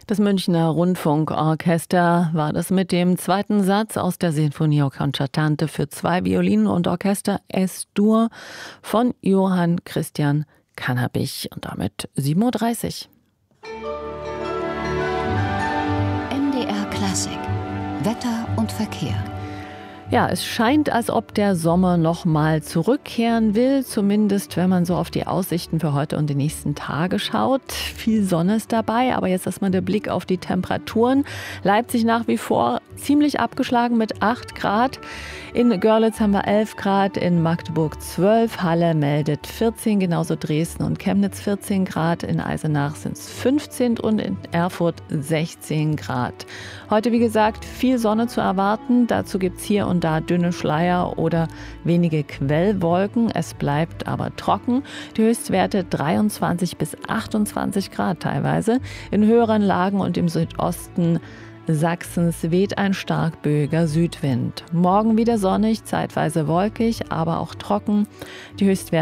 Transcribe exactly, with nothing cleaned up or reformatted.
Das Münchner Rundfunkorchester war das mit dem zweiten Satz aus der Sinfonia Concertante für zwei Violinen und Orchester Es-Dur von Johann Christian Cannabich. Und damit sieben Uhr dreißig. M D R Klassik. Wetter und Verkehr. Ja, es scheint, als ob der Sommer noch mal zurückkehren will, zumindest wenn man so auf die Aussichten für heute und die nächsten Tage schaut. Viel Sonne ist dabei, aber jetzt erstmal der Blick auf die Temperaturen. Leipzig nach wie vor ziemlich abgeschlagen mit acht Grad. In Görlitz haben wir elf Grad, in Magdeburg zwölf, Halle meldet vierzehn, genauso Dresden und Chemnitz vierzehn Grad, in Eisenach sind es fünfzehn und in Erfurt sechzehn Grad. Heute, wie gesagt, viel Sonne zu erwarten. Dazu gibt es hier und da dünne Schleier oder wenige Quellwolken. Es bleibt aber trocken. Die Höchstwerte dreiundzwanzig bis achtundzwanzig Grad teilweise. In höheren Lagen und im Südosten Sachsens weht ein stark böiger Südwind. Morgen wieder sonnig, zeitweise wolkig, aber auch trocken. Die Höchstwerte